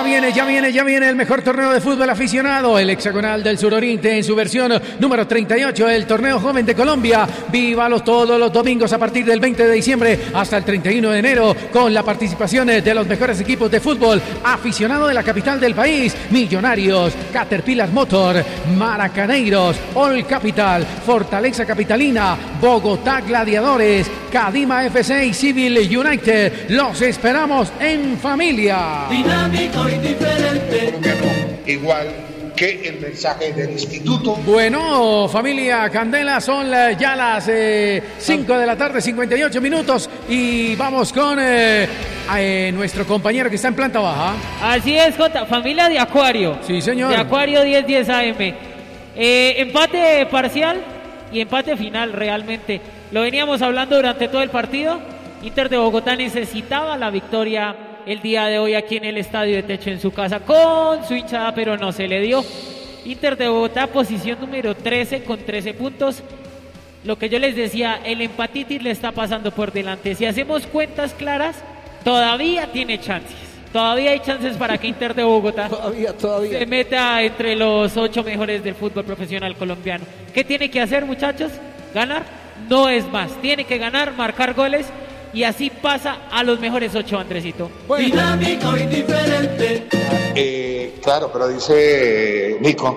Ya viene el mejor torneo de fútbol aficionado, el hexagonal del Suroriente en su versión número 38, el torneo joven de Colombia. Vívalos todos los domingos a partir del 20 de diciembre hasta el 31 de enero con la participación de los mejores equipos de fútbol aficionado de la capital del país: Millonarios, Caterpillar Motor, Maracaneiros, All Capital, Fortaleza Capitalina, Bogotá Gladiadores, Cadima FC y Civil United. Los esperamos en familia. Dinámico y diferente. Igual que el mensaje del instituto. Bueno, familia Candela, son ya las 5 de la tarde, 58 minutos, y vamos con nuestro compañero que está en planta baja. Así es, Jota, familia de Acuario. Sí, señor. De Acuario 1010 AM. Empate parcial y empate final realmente. Lo veníamos hablando durante todo el partido. Inter de Bogotá necesitaba la victoria el día de hoy aquí en el Estadio de Techo en su casa con su hinchada, pero no se le dio. Inter de Bogotá, posición número 13 con 13 puntos. Lo que yo les decía, el empatitis le está pasando por delante. Si hacemos cuentas claras, todavía tiene chances. Todavía hay chances para que Inter de Bogotá todavía se meta entre los 8 mejores del fútbol profesional colombiano. ¿Qué tiene que hacer, muchachos? ¿Ganar? No es más. Tiene que ganar, marcar goles, y así pasa a los mejores 8, Andresito. Bueno. Dinámico y diferente. Claro, pero dice Nico.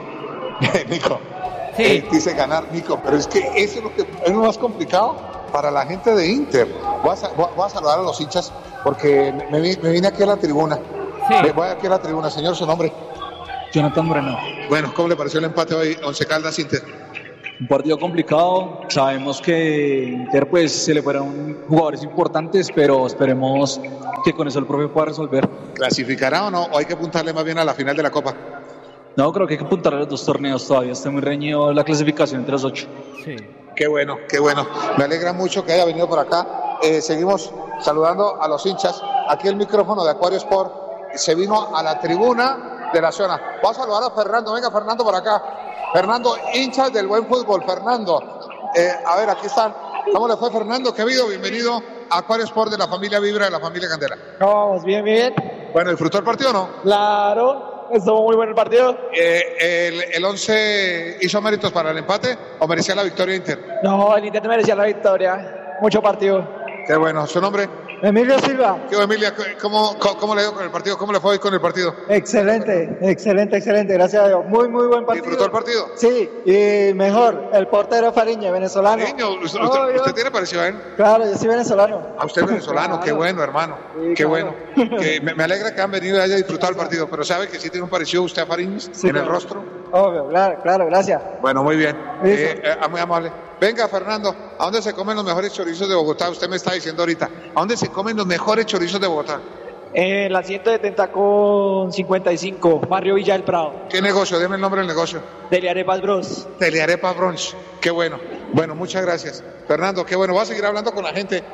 Sí. Dice ganar Nico, pero es que eso es lo más complicado para la gente de Inter. Voy a saludar a los hinchas porque me vine aquí a la tribuna. Sí. Voy aquí a la tribuna. Señor, su nombre. Jonathan Moreno. Bueno, ¿cómo le pareció el empate hoy, Once Caldas Inter? Un partido complicado, sabemos que Inter pues se le fueron jugadores importantes, pero esperemos que con eso el profe pueda resolver. ¿Clasificará o no? ¿O hay que apuntarle más bien a la final de la Copa? No, creo que hay que apuntar a los dos torneos todavía, está muy reñido la clasificación entre los 8. Sí. Qué bueno. Me alegra mucho que haya venido por acá. Seguimos saludando a los hinchas. Aquí el micrófono de Acuario Sport se vino a la tribuna de la zona. Voy a saludar a Fernando. Venga, Fernando, por acá. Fernando, hinchas del buen fútbol. Fernando, a ver, aquí están. ¿Cómo le fue, Fernando? ¿Qué ha habido? Bienvenido a Acuario Sport de la familia Vibra, de la familia Candela. Vamos, bien. Bueno, ¿disfrutó el partido o no? Claro, estuvo muy bueno el partido. ¿El 11 hizo méritos para el empate o merecía la victoria Inter? No, el Inter merecía la victoria. Mucho partido. Qué bueno. ¿Su nombre? Emilio Silva. ¿Qué, Emilia? ¿Cómo le dio con el partido? ¿Cómo le fue hoy con el partido? Excelente. Gracias a Dios. Muy buen partido. ¿Disfrutó el partido? Sí, y mejor, el portero Fariña, venezolano. Fariña, ¿usted tiene parecido a él? Claro, yo soy venezolano. A usted es venezolano, claro. Qué bueno, hermano. Sí, qué bueno. Que me alegra que han venido y haya disfrutado el partido, pero ¿sabe que sí tiene un parecido usted a Fariña en el rostro? Obvio, claro, gracias. Bueno, muy bien. Muy amable. Venga, Fernando, ¿a dónde se comen los mejores chorizos de Bogotá? Usted me está diciendo ahorita. ¿A dónde se comen los mejores chorizos de Bogotá? En la 170 con 55, barrio Villa del Prado. ¿Qué negocio? Deme el nombre del negocio. Telearepas Bros. Telearepas Bros. Qué bueno. Bueno, muchas gracias. Fernando, qué bueno. Voy a seguir hablando con la gente.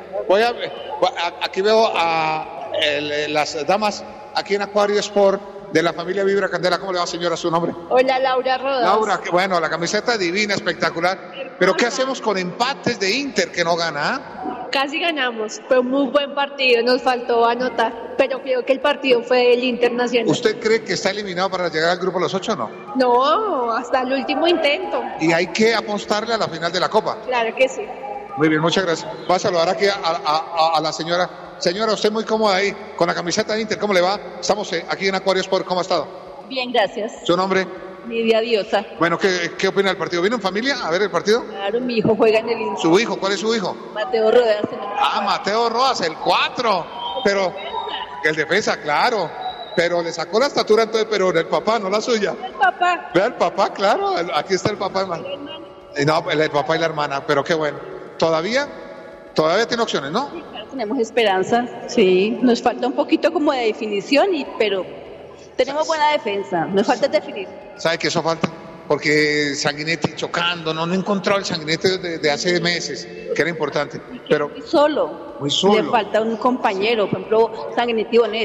Aquí veo a las damas aquí en Acuario Sport de la familia Vibra Candela. ¿Cómo le va, señora, su nombre? Hola, Laura Rodas. Laura, qué bueno, la camiseta divina, espectacular. Pero ¿qué hacemos con empates de Inter que no gana? Casi ganamos, fue un muy buen partido, nos faltó anotar, pero creo que el partido fue del Internacional. ¿Usted cree que está eliminado para llegar al grupo de los 8 o no? No, hasta el último intento. ¿Y hay que apostarle a la final de la Copa? Claro que sí. Muy bien, muchas gracias. Voy a saludar aquí a la señora. Señora, usted muy cómoda ahí, con la camiseta de Inter, ¿cómo le va? Estamos aquí en Acuario Sport, ¿cómo ha estado? Bien, gracias. ¿Su nombre? Nidia Diosa. Bueno, ¿qué opina del partido? ¿Vino en familia a ver el partido? Claro, mi hijo juega en el Inter. ¿Su hijo? ¿Cuál es su hijo? Mateo Rodas. Mateo Rodas, el 4. Pero, el defensa, claro. Pero le sacó la estatura entonces, pero el papá, no la suya. El papá. Vea el papá, claro. Aquí está el papá, hermano. No, el papá y la hermana, pero qué bueno. Todavía tiene opciones, ¿no? Sí, claro, tenemos esperanza. Sí, nos falta un poquito como de definición, pero tenemos buena defensa. Nos falta definir. ¿Sabe que eso falta? Porque Sanguinetti chocando, no encontró el Sanguinetti de hace meses, que era importante. Pero muy solo. Le falta un compañero, por ejemplo, Sanguinetti Bonet.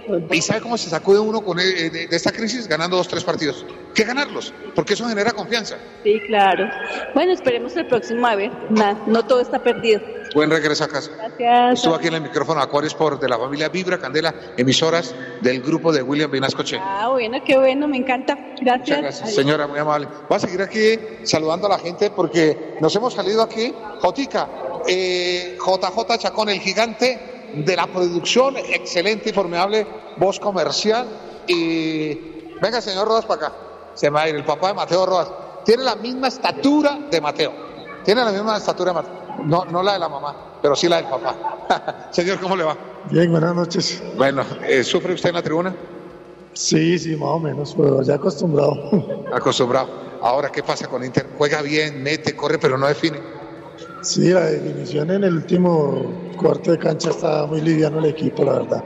¿Y sabe cómo se sacude uno de esta crisis? Ganando 2-3 partidos. ¿Qué ganarlos? Porque eso genera confianza. Sí, claro. Bueno, esperemos el próximo, a ver, no todo está perdido. Buen regreso a casa. Gracias. Estuvo aquí en el micrófono Acuario Sport de la familia Vibra Candela, emisoras del grupo de William Vinasco Che. Bueno, qué bueno, me encanta. Gracias. Muchas gracias, señora, muy amable. Voy a seguir aquí saludando a la gente porque nos hemos salido aquí. Jotica, JJ Chacón, el gigante de la producción, excelente y formidable voz comercial. Y venga, señor Rodas, para acá. Se me va a ir el papá de Mateo Rodas. Tiene la misma estatura de Mateo. Tiene la misma estatura de Mateo. No la de la mamá, pero sí la del papá. Señor, ¿cómo le va? Bien, buenas noches. Bueno, ¿sufre usted en la tribuna? Sí, más o menos, pero ya acostumbrado. Acostumbrado. Ahora, ¿qué pasa con Inter? Juega bien, mete, corre, pero no define. Sí, la definición en el último cuarto de cancha está muy liviano el equipo, la verdad.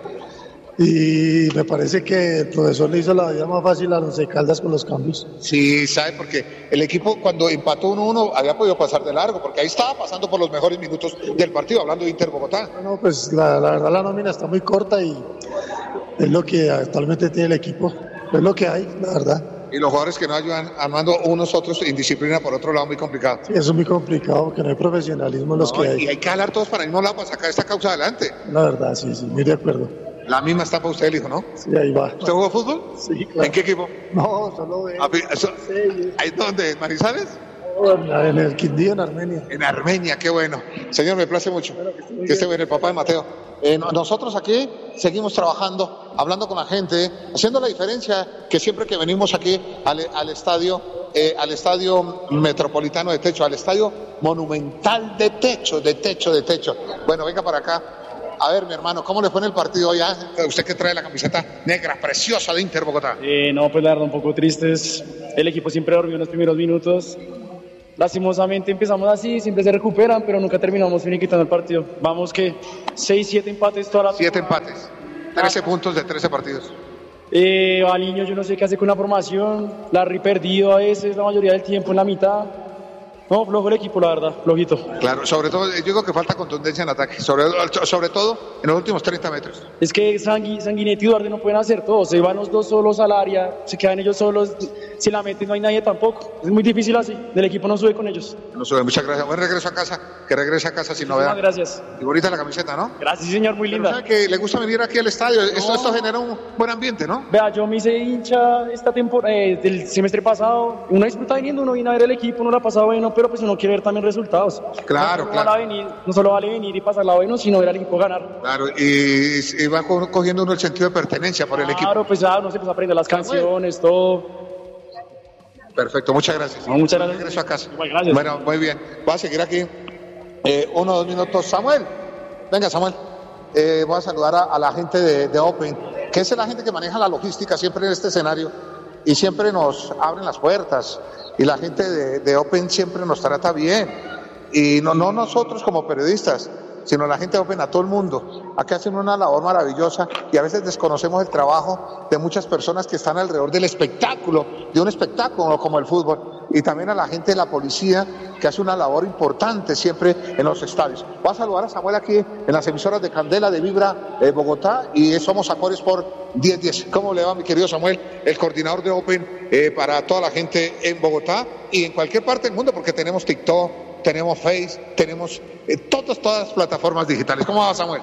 Y me parece que el profesor le hizo la vida más fácil a Once Caldas con los cambios. Sí, sabe, porque el equipo cuando empató 1-1 había podido pasar de largo, porque ahí estaba pasando por los mejores minutos del partido, hablando de Inter Bogotá. Bueno, pues la verdad la nómina está muy corta y es lo que actualmente tiene el equipo, es lo que hay, la verdad. Y los jugadores que no ayudan, armando unos otros, indisciplina por otro lado, muy complicado. Sí, eso es muy complicado, porque no hay profesionalismo en los que hay. Y hay que jalar todos para el mismo lado para sacar esta causa adelante. La verdad, sí, muy de acuerdo. La misma está para usted, el hijo, ¿no? Sí, ahí va. ¿Usted jugó fútbol? Sí, claro. ¿En qué equipo? No, solo de... ¿Ahí dónde? ¿En Manizales? En el Quindío, en Armenia. En Armenia, qué bueno. Señor, me place mucho. Que esté bien, el papá de Mateo. Nosotros aquí seguimos trabajando, hablando con la gente, haciendo la diferencia que siempre que venimos aquí al estadio metropolitano de techo, al estadio monumental de techo. Bueno, venga para acá. A ver, mi hermano, ¿cómo le fue en el partido hoy? Usted que trae la camiseta negra, preciosa de Inter Bogotá. No, pues la verdad, un poco tristes. El equipo siempre dormió en los primeros minutos. Lastimosamente empezamos así, siempre se recuperan, pero nunca terminamos finiquitando el partido. Vamos que 6, 7 empates toda la... 7 empates, 13 puntos de 13 partidos. Baliño, yo no sé qué hace con la formación. Larry perdido a veces, la mayoría del tiempo en la mitad. No, flojo el equipo, la verdad, flojito. Claro, sobre todo, yo digo que falta contundencia en ataque, sobre todo en los últimos 30 metros. Es que Sanguinetti y Duarte no pueden hacer todo, se van los dos solos al área, se quedan ellos solos, si la meten no hay nadie tampoco. Es muy difícil así, el equipo no sube con ellos. No sube, muchas gracias. Buen regreso a casa, que regrese a casa sin novedad. Gracias. Y bonita la camiseta, ¿no? Gracias, señor, muy linda. Pero sabe que le gusta venir aquí al estadio, no. Esto genera un buen ambiente, ¿no? Vea, yo me hice hincha esta temporada, del semestre pasado, uno disfruta viniendo, uno viene a ver el equipo, uno la ha pasado bueno, pero pues uno quiere ver también resultados. Claro, no solo vale venir y pasarla bueno, sino ver al equipo ganar. Claro, y va cogiendo uno el sentido de pertenencia por el equipo. Claro, pues ya uno se empieza a aprender las canciones, todo. Perfecto, muchas gracias. No, muchas gracias. Regreso a casa. Igual, gracias. Bueno, muy bien. Voy a seguir aquí 1 o 2 minutos. Samuel, venga, Samuel. Voy a saludar a la gente de Open, que es la gente que maneja la logística siempre en este escenario y siempre nos abren las puertas. Y la gente de Open siempre nos trata bien. Y no nosotros como periodistas, sino la gente de Open, a todo el mundo. Aquí hacen una labor maravillosa y a veces desconocemos el trabajo de muchas personas que están alrededor del espectáculo, de un espectáculo como el fútbol. Y también a la gente de la policía, que hace una labor importante siempre en los estadios. Voy a saludar a Samuel aquí en las emisoras de Candela, de Vibra, Bogotá, y somos Acuario Sport 1010. ¿Cómo le va, mi querido Samuel, el coordinador de Open para toda la gente en Bogotá y en cualquier parte del mundo? Porque tenemos TikTok, tenemos Face, tenemos todas las plataformas digitales. ¿Cómo va, Samuel?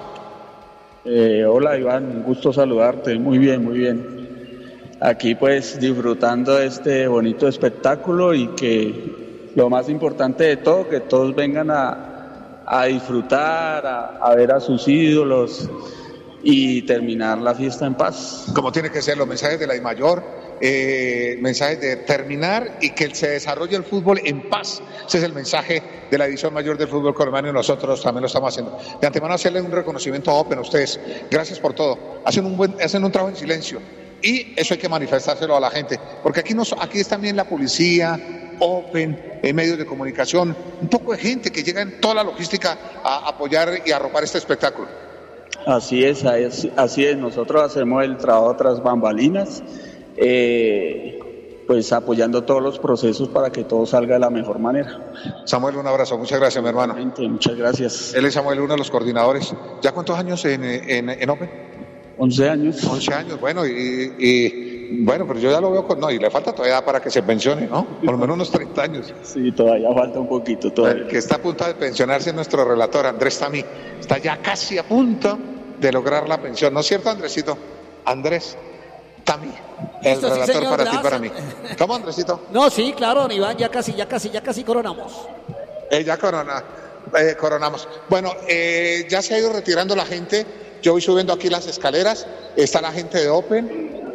Hola, Iván, un gusto saludarte. Muy bien, muy bien. Aquí pues disfrutando de este bonito espectáculo y que lo más importante de todo, que todos vengan a disfrutar, a ver a sus ídolos y terminar la fiesta en paz. Como tiene que ser, los mensajes de la DIMAYOR, mensajes de terminar y que se desarrolle el fútbol en paz. Ese es el mensaje de la División Mayor del Fútbol colombiano y nosotros también lo estamos haciendo. De antemano hacerle un reconocimiento a Open a ustedes. Gracias por todo. Hacen un trabajo en silencio y eso hay que manifestárselo a la gente, porque aquí es también la policía, Open, medios de comunicación, un poco de gente que llega en toda la logística a apoyar y a arropar este espectáculo. Así es, nosotros hacemos el trabajo tras bambalinas, pues apoyando todos los procesos para que todo salga de la mejor manera. Samuel, un abrazo, muchas gracias, mi hermano. Muchas gracias. Él es Samuel, uno de los coordinadores. ¿Ya cuántos años en Open? 11 años. 11 años, bueno, bueno, pero yo ya lo veo no, y le falta todavía para que se pensione, ¿no? Por lo menos unos 30 años. Sí, todavía falta un poquito. Todavía. El que está a punto de pensionarse es nuestro relator, Andrés Tamí. Está ya casi a punto de lograr la pensión, ¿no es cierto, Andresito? Andrés Tamí, el Listo, relator, sí, señor, para ti, gracias. para mí. ¿Cómo, Andresito? No, sí, claro, don Iván, ya casi coronamos. Ya coronamos. Bueno, ya se ha ido retirando la gente. Yo voy subiendo aquí las escaleras. Está la gente de Open,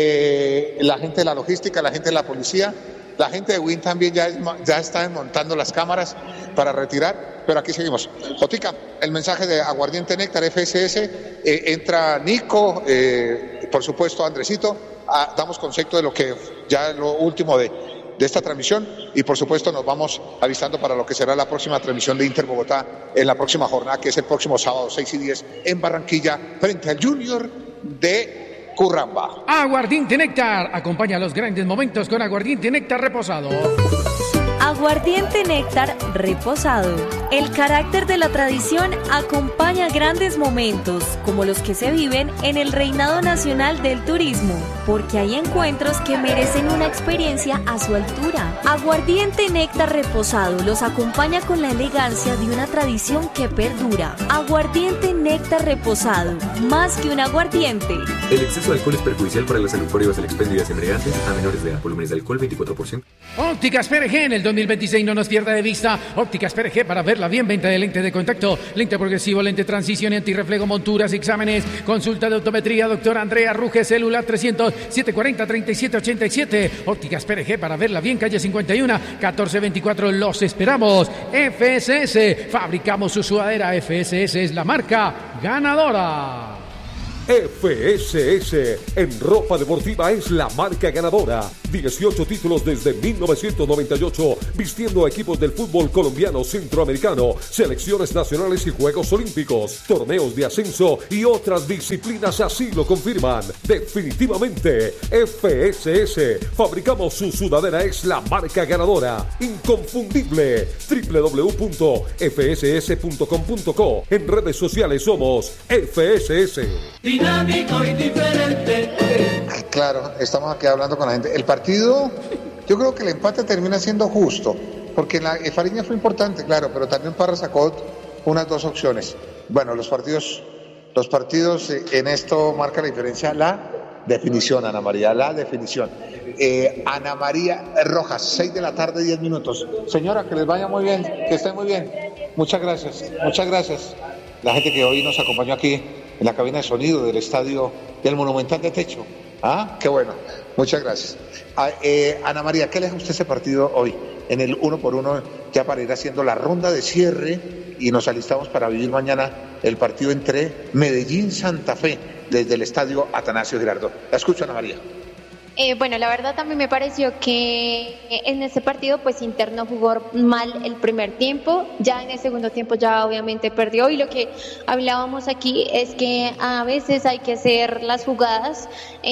la gente de la logística, la gente de la policía, la gente de Win también ya está desmontando las cámaras para retirar. Pero aquí seguimos. Jotica, el mensaje de Aguardiente Néctar FSS. Entra Nico, por supuesto Andresito. Damos concepto de lo que ya lo último de esta transmisión y por supuesto nos vamos avisando para lo que será la próxima transmisión de Inter Bogotá en la próxima jornada, que es el próximo sábado 6 y 10 en Barranquilla frente al Junior de Curramba. Aguardiente Néctar, acompaña los grandes momentos con Aguardiente Néctar reposado. Aguardiente Néctar reposado. El carácter de la tradición acompaña grandes momentos, como los que se viven en el Reinado Nacional del Turismo, porque hay encuentros que merecen una experiencia a su altura. Aguardiente Néctar reposado los acompaña con la elegancia de una tradición que perdura. Aguardiente Néctar reposado, más que un aguardiente. El exceso de alcohol es perjudicial para la salud. Prohíbas el expendio de embriagantes a menores de edad. Volúmenes de alcohol 24%. Ópticas PRG en el 2026 no nos pierda de vista. Ópticas PRG para verla bien. Venta de lente de contacto, lente progresivo, lente transición y antirreflejo, monturas, exámenes, consulta de optometría. Doctora Andrea Ruge, celular 300-740-3787. Ópticas PRG para verla bien. Calle 51, 1424. Los esperamos. FSS. Fabricamos su sudadera. FSS es la marca ganadora. FSS en ropa deportiva es la marca ganadora. 18 títulos desde 1998, vistiendo a equipos del fútbol colombiano, centroamericano, selecciones nacionales y Juegos Olímpicos, torneos de ascenso y otras disciplinas así lo confirman. Definitivamente, FSS. Fabricamos su sudadera, es la marca ganadora. Inconfundible. www.fss.com.co. En redes sociales somos FSS. Dinámico y diferente. Claro, estamos aquí hablando con la gente. El partido, yo creo que el empate termina siendo justo, porque el Fariña fue importante, claro, pero también Parra sacó unas dos opciones. Bueno, los partidos en esto marca la diferencia, la definición, Ana María, la definición. Ana María Rojas, 6 de la tarde, 10 minutos. Señora, que les vaya muy bien, que estén muy bien. Muchas gracias. La gente que hoy nos acompañó aquí en la cabina de sonido del estadio del Monumental de Techo. Qué bueno. Muchas gracias. Ana María, ¿qué le deja usted ese partido hoy? En el 1x1, ya para ir haciendo la ronda de cierre y nos alistamos para vivir mañana el partido entre Medellín-Santa Fe desde el estadio Atanasio Girardot. La escucho, Ana María. Bueno, la verdad también me pareció que en ese partido pues Inter no jugó mal el primer tiempo, ya en el segundo tiempo ya obviamente perdió, y lo que hablábamos aquí es que a veces hay que hacer las jugadas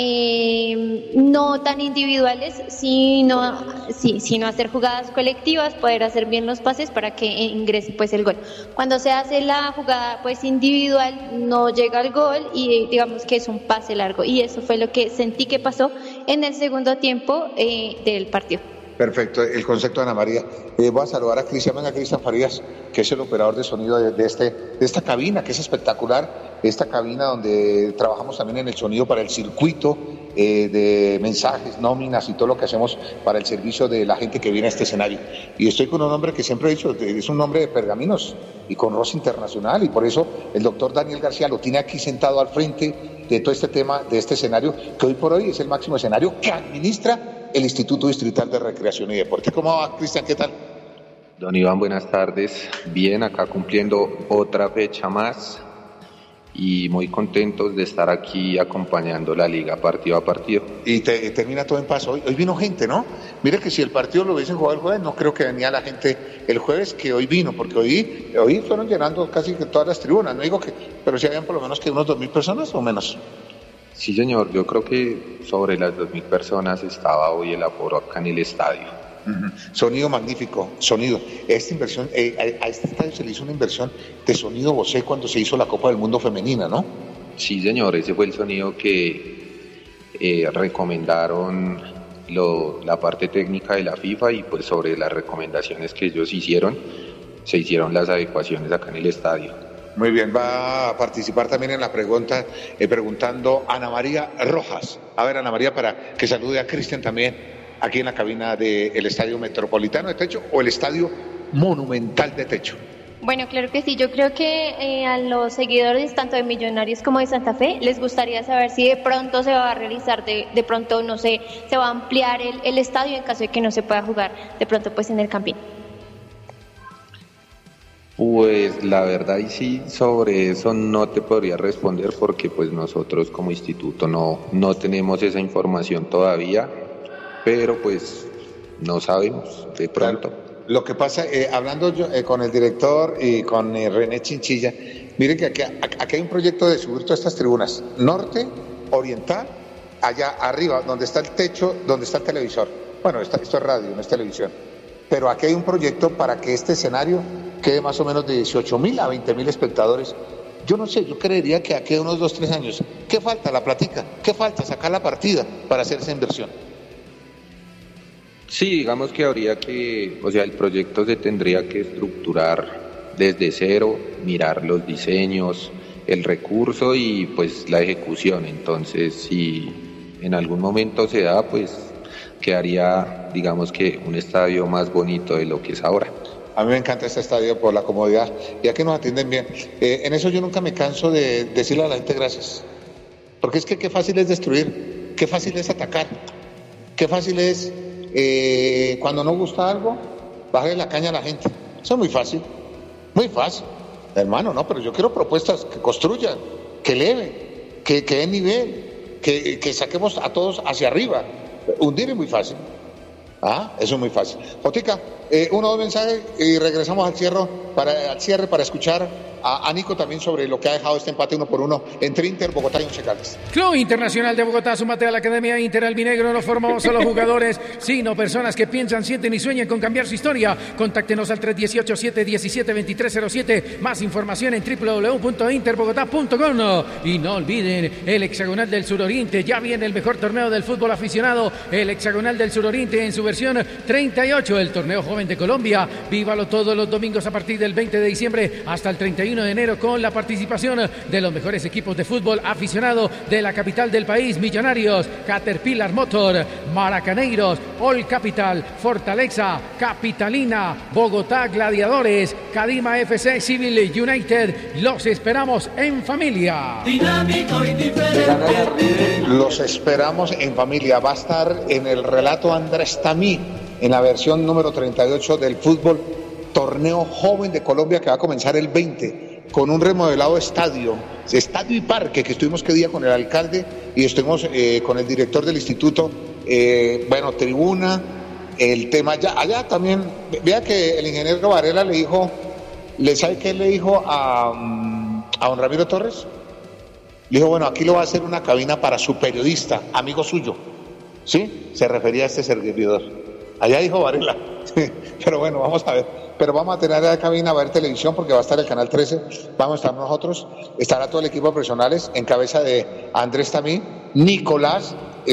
no tan individuales, sino hacer jugadas colectivas, poder hacer bien los pases para que ingrese pues el gol. Cuando se hace la jugada pues individual no llega el gol y digamos que es un pase largo, y eso fue lo que sentí que pasó en el segundo tiempo del partido. Perfecto, el concepto de Ana María. Voy a saludar a Cristian Farías, que es el operador de sonido de esta cabina, que es espectacular, esta cabina donde trabajamos también en el sonido para el circuito de mensajes, nóminas y todo lo que hacemos para el servicio de la gente que viene a este escenario. Y estoy con un hombre que siempre he dicho, es un hombre de pergaminos y con roce internacional, y por eso el doctor Daniel García lo tiene aquí sentado al frente de todo este tema, de este escenario, que hoy por hoy es el máximo escenario que administra el Instituto Distrital de Recreación y Deporte. ¿Cómo va, Cristian? ¿Qué tal? Don Iván, buenas tardes. Bien, acá cumpliendo otra fecha más y muy contentos de estar aquí acompañando la liga partido a partido. Y termina todo en paz. Hoy vino gente, ¿no? Mire que si el partido lo hubiesen jugado el jueves, no creo que venía la gente el jueves que hoy vino, porque hoy fueron llenando casi que todas las tribunas, no digo que, pero sí habían por lo menos que unos 2.000 personas o menos. Sí, señor, yo creo que sobre las 2.000 personas estaba hoy el aforo acá en el estadio. Sonido magnífico, sonido. Esta inversión, a este estadio se le hizo una inversión de sonido Bosé cuando se hizo la Copa del Mundo Femenina, ¿no? Sí, señor, ese fue el sonido que recomendaron la parte técnica de la FIFA, y pues sobre las recomendaciones que ellos hicieron, se hicieron las adecuaciones acá en el estadio. Muy bien, va a participar también en la pregunta, preguntando Ana María Rojas. A ver, Ana María, para que salude a Cristian también, aquí en la cabina del Estadio Metropolitano de Techo o el Estadio Monumental de Techo. Bueno, claro que sí. Yo creo que a los seguidores tanto de Millonarios como de Santa Fe les gustaría saber si de pronto se va a realizar, de pronto, no sé, se va a ampliar el estadio en caso de que no se pueda jugar de pronto pues en el Campín. Pues la verdad y sí, sobre eso no te podría responder porque pues nosotros como instituto no tenemos esa información todavía, pero pues no sabemos de pronto. Claro. Lo que pasa, hablando yo, con el director y con René Chinchilla, miren que aquí hay un proyecto de subir todas estas tribunas, norte, oriental, allá arriba, donde está el techo, donde está el televisor. Bueno, esto es radio, no es televisión. Pero aquí hay un proyecto para que este escenario quede más o menos de 18.000 a 20.000 espectadores. Yo no sé, yo creería que aquí a unos 2-3 años, ¿qué falta? La platica, ¿qué falta? Sacar la partida para hacer esa inversión. Sí, digamos que habría que, o sea, el proyecto se tendría que estructurar desde cero, mirar los diseños, el recurso y pues la ejecución. Entonces, si en algún momento se da, pues quedaría, digamos que un estadio más bonito de lo que es ahora. A mí me encanta este estadio por la comodidad, ya que nos atienden bien. En eso yo nunca me canso de decirle a la gente gracias, porque es que qué fácil es destruir, qué fácil es atacar, qué fácil es cuando no gusta algo, bajarle la caña a la gente. Eso es muy fácil, hermano, no, pero yo quiero propuestas que construyan, que eleven, que den nivel, que saquemos a todos hacia arriba. Hundir es muy fácil. Eso es muy fácil. Jotica, uno o dos mensajes y regresamos al cierre para escuchar a Nico también sobre lo que ha dejado este empate 1-1 entre Inter, Bogotá y Once Caldas. Club Internacional de Bogotá, súmate a la Academia Inter Albinegro. No formamos solo jugadores, sino personas que piensan, sienten y sueñan con cambiar su historia. Contáctenos al 318-717-2307. Más información en www.interbogotá.com. Y no olviden el Hexagonal del Suroriente. Ya viene el mejor torneo del fútbol aficionado, el Hexagonal del Suroriente en su versión 38, el torneo joven de Colombia. Vívalo todos los domingos a partir del 20 de diciembre hasta el 31 de enero con la participación de los mejores equipos de fútbol aficionado de la capital del país: Millonarios, Caterpillar Motor, Maracaneiros, All Capital, Fortaleza, Capitalina, Bogotá Gladiadores, Cadima FC, Civil United. Los esperamos en familia. Dinámico y diferente. Los esperamos en familia. Va a estar en el relato Andrés Tamí en la versión número 38 del fútbol torneo joven de Colombia, que va a comenzar el 20 con un remodelado estadio y parque, que estuvimos que día con el alcalde y estuvimos con el director del instituto, tribuna, el tema allá también. Vea que el ingeniero Varela ¿sabe qué le dijo a don Ramiro Torres? Le dijo, bueno, aquí lo va a hacer una cabina para su periodista, amigo suyo, ¿sí? Se refería a este servidor. Allá dijo Varela, pero bueno, vamos a ver. Pero vamos a tener la cabina, va a haber televisión porque va a estar el canal 13, vamos a estar nosotros, estará todo el equipo de profesionales en cabeza de Andrés Tamí, Nicolás,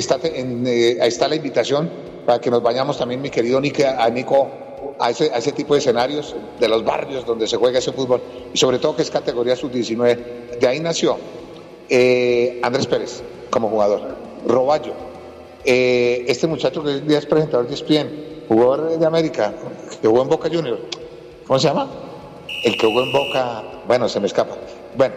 ahí está la invitación para que nos vayamos también, mi querido Nico, a ese tipo de escenarios de los barrios donde se juega ese fútbol, y sobre todo que es categoría sub-19. De ahí nació Andrés Pérez como jugador, Roballo, este muchacho que es presentador de ESPN, jugador de América, que jugó en Boca Juniors. ¿Cómo se llama? El que jugó en Boca, bueno, se me escapa. Bueno,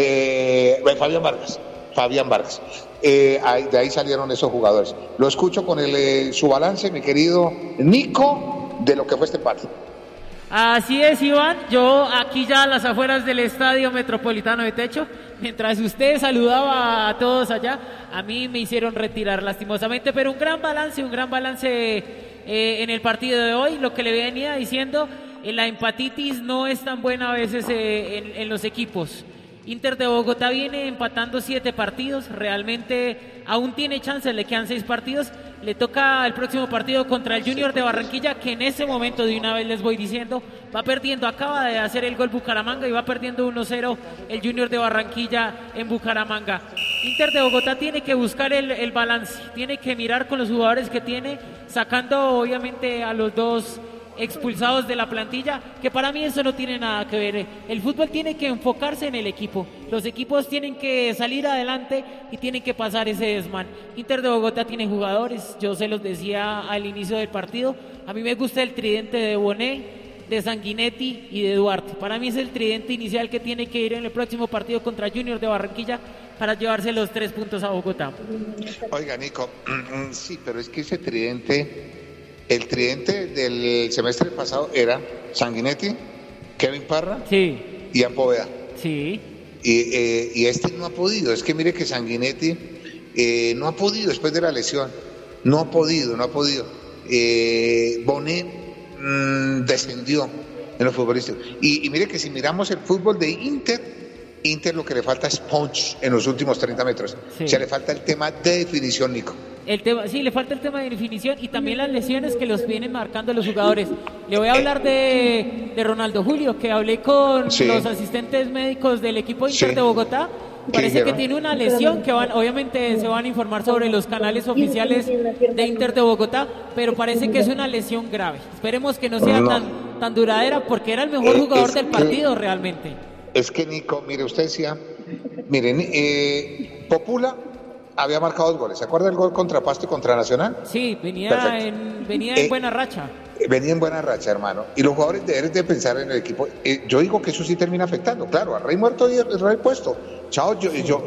Fabián Vargas. De ahí salieron esos jugadores. Lo escucho con su balance, mi querido Nico, de lo que fue este empate. Así es, Iván. Yo aquí ya a las afueras del Estadio Metropolitano de Techo, mientras usted saludaba a todos allá, a mí me hicieron retirar lastimosamente, pero un gran balance en el partido de hoy. Lo que le venía diciendo, la empatitis no es tan buena a veces en los equipos. Inter de Bogotá viene empatando 7 partidos, realmente aún tiene chances, le quedan 6 partidos, le toca el próximo partido contra el Junior de Barranquilla, que en ese momento, de una vez les voy diciendo, va perdiendo, acaba de hacer el gol Bucaramanga y va perdiendo 1-0 el Junior de Barranquilla en Bucaramanga. Inter de Bogotá tiene que buscar el balance, tiene que mirar con los jugadores que tiene, sacando obviamente a los 2 expulsados de la plantilla, que para mí eso no tiene nada que ver. El fútbol tiene que enfocarse en el equipo, los equipos tienen que salir adelante y tienen que pasar ese desmán. Inter de Bogotá tiene jugadores, yo se los decía al inicio del partido, a mí me gusta el tridente de Bonet, de Sanguinetti y de Duarte. Para mí es el tridente inicial que tiene que ir en el próximo partido contra Junior de Barranquilla para llevarse los 3 puntos a Bogotá. Oiga, Nico, sí, pero es que ese tridente, el tridente del semestre pasado era Sanguinetti, Kevin Parra y Apoveda. Sí. Y este no ha podido. Es que mire que Sanguinetti no ha podido después de la lesión. No ha podido. Bonet descendió en los futbolistas. Y mire que si miramos el fútbol de Inter lo que le falta es punch en los últimos 30 metros. Sí. O sea, le falta el tema de definición, Nico. Sí, le falta el tema de definición y también las lesiones que los vienen marcando los jugadores. Le voy a hablar de Ronaldo Julio, que hablé con los asistentes médicos del equipo Inter de Bogotá. Parece que tiene una lesión que obviamente se van a informar sobre los canales oficiales de Inter de Bogotá, pero parece que es una lesión grave. Esperemos que no sea tan duradera, porque era el mejor jugador del partido realmente. Es que, Nico, mire, usted decía, miren, Popula había marcado 2 goles. ¿Se acuerda del gol contra Pasto y contra Nacional? Sí, venía en buena racha. Venía en buena racha, hermano. Y los jugadores deben de pensar en el equipo. Yo digo que eso sí termina afectando. Claro, a Rey muerto y el Rey puesto. Chao,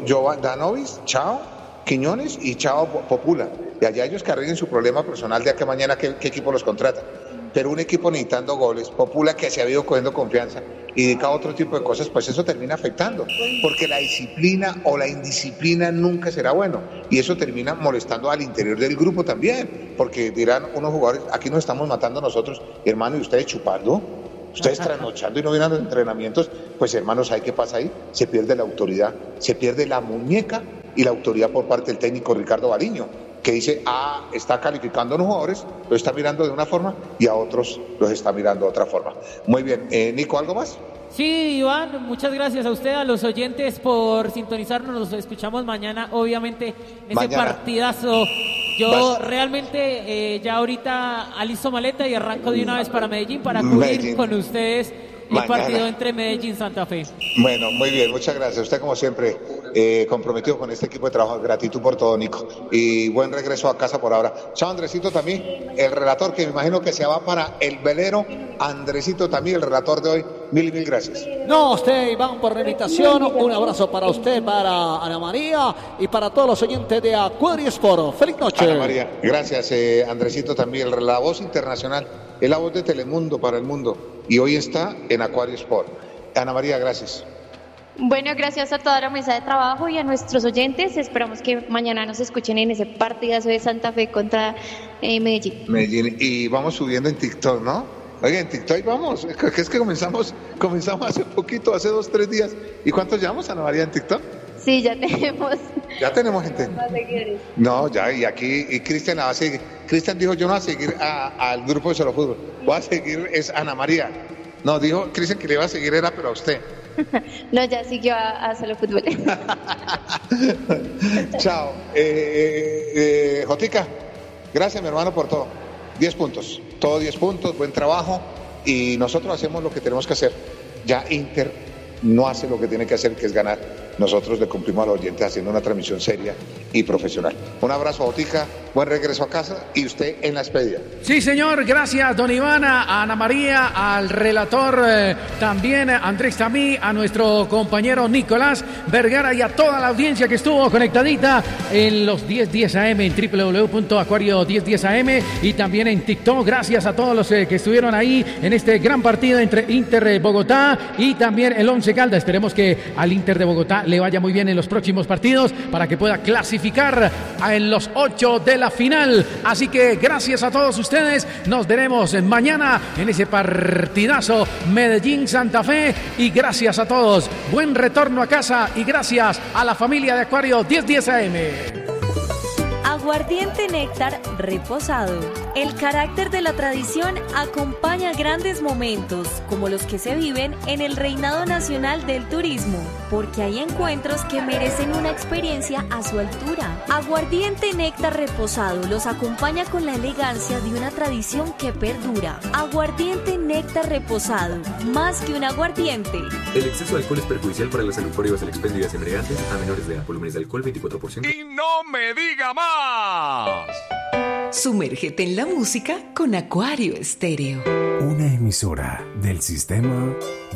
Danovis, chao, Quiñones y chao, Popula. Y allá ellos que arreglen su problema personal de aquí a mañana qué equipo los contrata. Pero un equipo necesitando goles, Popula que se ha ido cogiendo confianza y dedica a otro tipo de cosas, pues eso termina afectando, porque la disciplina o la indisciplina nunca será bueno, y eso termina molestando al interior del grupo también, porque dirán unos jugadores, aquí nos estamos matando nosotros, hermano, y ustedes chupando, ustedes trasnochando y no vienen a los entrenamientos, pues hermanos, ¿sabe qué pasa ahí? Se pierde la autoridad, se pierde la muñeca y la autoridad por parte del técnico Ricardo Baliño, que dice, está calificando a unos jugadores, los está mirando de una forma y a otros los está mirando de otra forma. Muy bien, Nico, ¿algo más? Sí, Iván, muchas gracias a usted, a los oyentes por sintonizarnos, nos escuchamos mañana, obviamente, ese partidazo. Yo realmente ya ahorita alisto maleta y arranco de una vez para Medellín para cubrir con ustedes el partido entre Medellín y Santa Fe. Bueno, muy bien, muchas gracias. Usted, como siempre, comprometido con este equipo de trabajo. Gratitud por todo, Nico. Y buen regreso a casa por ahora. Chao, Andresito también, el relator, que me imagino que se va para el velero. Andresito también, el relator de hoy. Mil gracias. No, usted, Iván, por la invitación. Un abrazo para usted, para Ana María y para todos los oyentes de Aquario Sport. Feliz noche. Ana María, gracias, Andresito también, la voz internacional, es la voz de Telemundo para el mundo. Y hoy está en Aquario Sport. Ana María, gracias. Bueno, gracias a toda la mesa de trabajo y a nuestros oyentes. Esperamos que mañana nos escuchen en ese partidazo de Santa Fe contra Medellín. Y vamos subiendo en TikTok, ¿no? Oiga, en TikTok vamos. Es que comenzamos hace poquito, hace 2-3 días. ¿Y cuántos llevamos, Ana María, en TikTok? Sí, ya tenemos. Ya tenemos gente. Más seguidores. No, ya, y aquí Cristian la va a seguir. Cristian dijo, yo no voy a seguir al grupo de Solo Fútbol. Voy a seguir, es Ana María. No, dijo Cristian que le iba a seguir era, pero a usted. No, ya siguió a Solo Fútbol. Chao. Jotica, gracias, mi hermano, por todo. 10 puntos. Todo 10 puntos, buen trabajo. Y nosotros hacemos lo que tenemos que hacer. Ya Inter no hace lo que tiene que hacer, que es ganar. Nosotros le cumplimos a los oyentes haciendo una transmisión seria y profesional. Un abrazo, Botica, buen regreso a casa y usted en la despedida. Sí, señor, gracias, don Iván, a Ana María, al relator, también a Andrés Tamí, a nuestro compañero Nicolás Vergara y a toda la audiencia que estuvo conectadita en los 1010 AM, en www.acuario1010am y también en TikTok. Gracias a todos los que estuvieron ahí en este gran partido entre Inter de Bogotá y también el Once Caldas. Esperemos que al Inter de Bogotá le vaya muy bien en los próximos partidos para que pueda clasificar en los 8 de la final. Así que gracias a todos ustedes. Nos veremos mañana en ese partidazo Medellín-Santa Fe. Y gracias a todos. Buen retorno a casa y gracias a la familia de Acuario 1010 AM. Aguardiente Néctar reposado. El carácter de la tradición acompaña grandes momentos, como los que se viven en el Reinado Nacional del Turismo, porque hay encuentros que merecen una experiencia a su altura. Aguardiente Néctar reposado los acompaña con la elegancia de una tradición que perdura. Aguardiente Néctar reposado, más que un aguardiente. El exceso de alcohol es perjudicial para la salud. Prohíbas el expendio de embriagantes a menores de edad. Volúmenes de alcohol 24%. ¡Y no me diga más! Sumérgete en la música con Acuario Estéreo. Una emisora del sistema